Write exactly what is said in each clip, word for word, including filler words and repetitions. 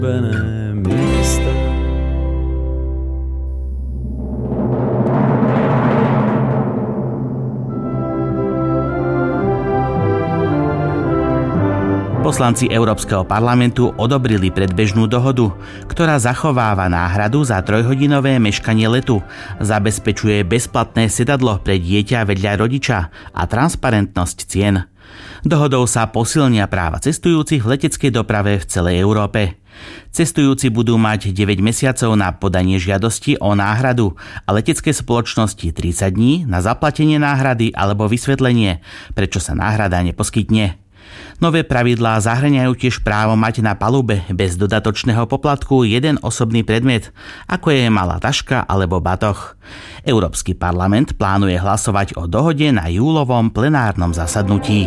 Poslanci Európskeho parlamentu odobrili predbežnú dohodu, ktorá zachováva náhradu za trojhodinové meškanie letu, zabezpečuje bezplatné sedadlo pre dieťa vedľa rodiča a transparentnosť cien. Dohodou sa posilnia práva cestujúcich v leteckej doprave v celej Európe. Cestujúci budú mať deväť mesiacov na podanie žiadosti o náhradu a letecké spoločnosti tridsať dní na zaplatenie náhrady alebo vysvetlenie, prečo sa náhrada neposkytne. Nové pravidlá zahŕňajú tiež právo mať na palube bez dodatočného poplatku jeden osobný predmet, ako je malá taška alebo batoh. Európsky parlament plánuje hlasovať o dohode na júlovom plenárnom zasadnutí.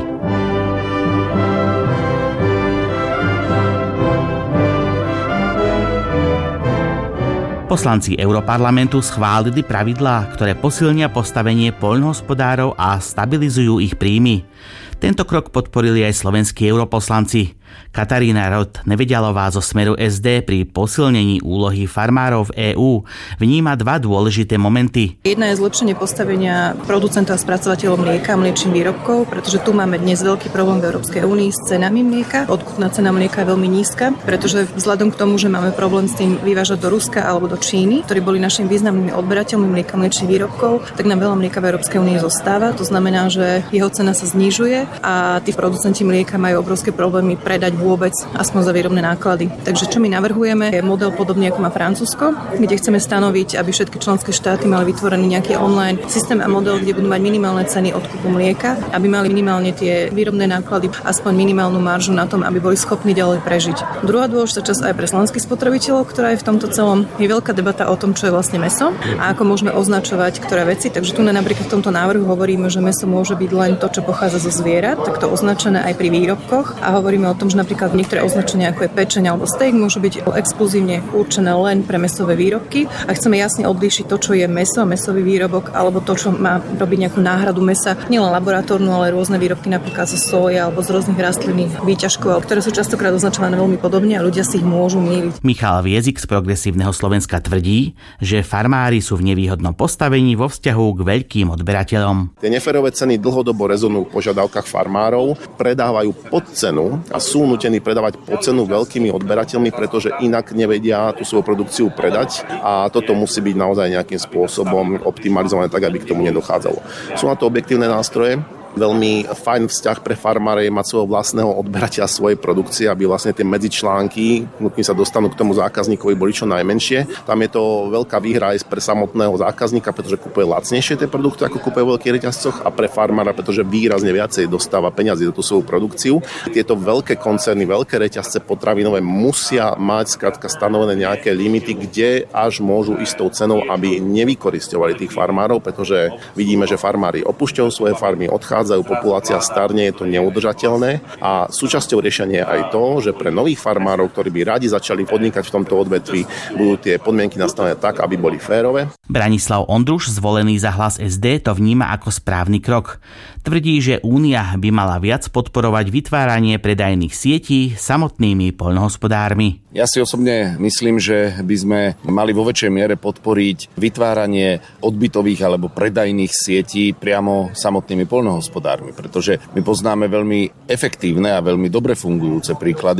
Poslanci Europarlamentu schválili pravidlá, ktoré posilnia postavenie poľnohospodárov a stabilizujú ich príjmy. Tento krok podporili aj slovenskí europoslanci. Katarína Rott-Nevedialová zo Smeru es dé pri posilnení úlohy farmárov v EÚ vníma dva dôležité momenty. Jedna je zlepšenie postavenia producentov a spracovateľov mlieka a mliečnych výrobkov, pretože tu máme dnes veľký problém v Európskej únii s cenami mlieka. Odkupná cena mlieka je veľmi nízka, pretože vzhľadom k tomu, že máme problém s tým vyvážať do Ruska alebo do Číny, ktorí boli našimi významnými odberateľmi mlieka a mliečnych výrobkov, tak nám veľa mlieka v Európskej únii zostáva. To znamená, že jeho cena sa znižuje a tí producenti mlieka majú obrovské problémy predať vôbec aspoň za výrobné náklady. Takže čo my navrhujeme je model podobný ako má Francúzsko, kde chceme stanoviť, aby všetky členské štáty mali vytvorený nejaký online systém a model, kde budú mať minimálne ceny odkupu mlieka, aby mali minimálne tie výrobné náklady, aspoň minimálnu maržu na tom, aby boli schopní ďalej prežiť. Druhá dôležitá časť aj pre slovenských spotrebiteľov, ktorá je v tomto celom, je veľká debata o tom, čo je vlastne mäso a ako môžeme označovať ktoré veci. Takže tu napríklad v tomto návrhu hovoríme, že mäso môže byť len to, čo pochádza zo zvierat, tak to označené aj pri výrobkoch a hovoríme o tom, že napríklad niektoré označenia ako je pečeň alebo steak môžu byť exkluzívne určené len pre mäsové výrobky a chceme jasne odlíšiť to, čo je mäso, mäsový výrobok alebo to, čo má robiť nejakú náhradu mäsa, nielen laboratórnu, ale rôzne výrobky napríklad zo soje alebo z rôznych rastlinných výťažkov, ktoré sú častokrát označované veľmi podobne a ľudia si ich môžu míliť. Michal Viezik z Progresívneho Slovenska tvrdí, že farmári sú v nevýhodnom postavení vo vzťahu k veľkým odberateľom. Tie neférové ceny dlhodobo rezonujú v požiadavkách farmárov, predávajú pod cenu a sú nútení predávať pod cenu veľkými odberateľmi, pretože inak nevedia tú svoju produkciu predať a toto musí byť naozaj nejakým spôsobom optimalizované tak, aby k tomu nedochádzalo. Sú na to objektívne nástroje. Veľmi fajn vzťah pre farmára je mať svojho vlastného odberateľa svojej produkcie, aby vlastne tie medzičlánky, kým sa dostanú k tomu zákazníkovi, boli čo najmenšie. Tam je to veľká výhra aj pre samotného zákazníka, pretože kupuje lacnejšie tie produkty, ako kupuje v veľkých reťazcoch, a pre farmára, pretože výrazne viacej dostáva peňazí za tú svoju produkciu. Tieto veľké koncerny, veľké reťazce potravinové musia mať skrátka stanovené nejaké limity, kde až môžu istou cenou, aby nevykorisťovali tých farmárov, pretože vidíme, že farmári opúšťajú svoje farmy, odchádzajú, populácia starne, je to neudržateľné a súčasťou riešenia je aj to, že pre nových farmárov, ktorí by radi začali podnikať v tomto odvetví, budú tie podmienky nastavené tak, aby boli férové. Branislav Ondruš, zvolený za Hlas es dé, to vníma ako správny krok. Tvrdí, že Únia by mala viac podporovať vytváranie predajných sietí samotnými poľnohospodármi. Ja si osobne myslím, že by sme mali vo väčšej miere podporiť vytváranie odbytových alebo predajných sietí priamo samotnými poľnohospodármi, pretože my poznáme veľmi efektívne a veľmi dobre fungujúce príklady